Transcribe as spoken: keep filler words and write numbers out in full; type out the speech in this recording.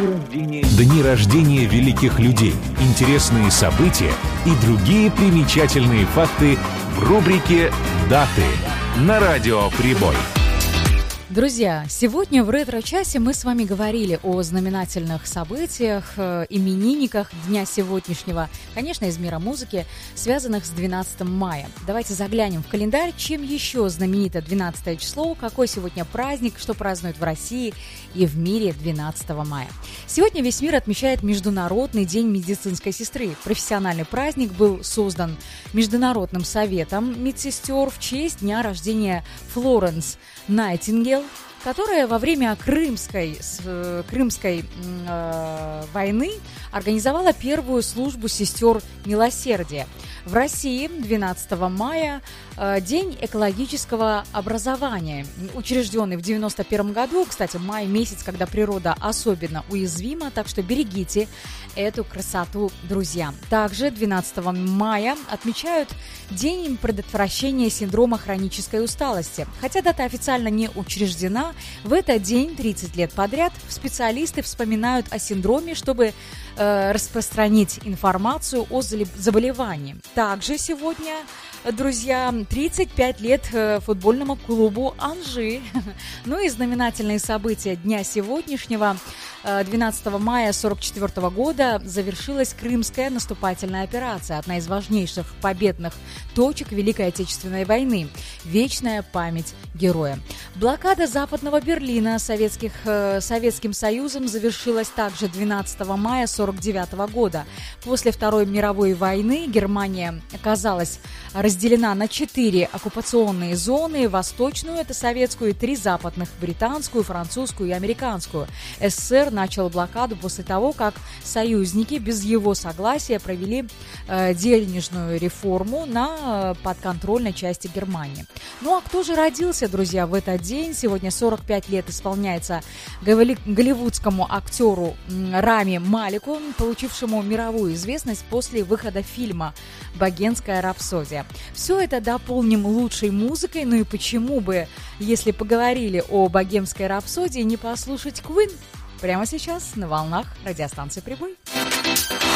Дни рождения великих людей, интересные события и другие примечательные факты в рубрике «Даты» на радио «Прибой». Друзья, сегодня в ретро-часе мы с вами говорили о знаменательных событиях, именинниках дня сегодняшнего, конечно, из мира музыки, связанных с двенадцатым мая. Давайте заглянем в календарь, чем еще знаменито двенадцатое число, какой сегодня праздник, что празднуют в России и в мире двенадцатого мая. Сегодня весь мир отмечает Международный день медицинской сестры. Профессиональный праздник был создан Международным советом медсестер в честь дня рождения Флоренс Найтингейл, которая во время Крымской, с, Крымской э, войны организовала первую службу сестер милосердия. В России двенадцатого мая э, День экологического образования, учрежденный в девяносто первом году. Кстати, май месяц, когда природа особенно уязвима, так что берегите эту красоту, друзья. Также двенадцатого мая отмечают День предотвращения синдрома хронической усталости. Хотя дата официально не учреждена, в этот день тридцать лет подряд специалисты вспоминают о синдроме, чтобы э, распространить информацию о заболевании. Также сегодня, друзья, тридцать пять лет футбольному клубу «Анжи». Ну и знаменательные события дня сегодняшнего. двенадцатого мая сорок четвёртого года завершилась Крымская наступательная операция, одна из важнейших победных точек Великой Отечественной войны. Вечная память героя. Блокада Западного Берлина советских, э, Советским Союзом завершилась также двенадцатого мая сорок девятого года. После Второй мировой войны Германия оказалась разделена на четыре оккупационные зоны: восточную, это советскую, и три западных: британскую, французскую и американскую. СССР начал блокаду после того, как союзники без его согласия провели э, денежную реформу на э, подконтрольной части Германии. Ну а кто же родился, друзья, в этот день? Сегодня сорок пять лет исполняется голли- голливудскому актеру Рами Малику, получившему мировую известность после выхода фильма «Богемская рапсодия». Все это дополним лучшей музыкой, ну и почему бы, если поговорили о «Богемской рапсодии», не послушать Queen? Прямо сейчас на волнах радиостанции «Прибой».